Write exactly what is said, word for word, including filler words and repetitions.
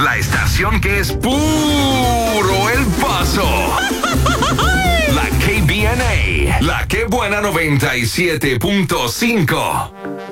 La estación que es puro El Paso. La K B N A. La Que Buena noventa y siete punto cinco.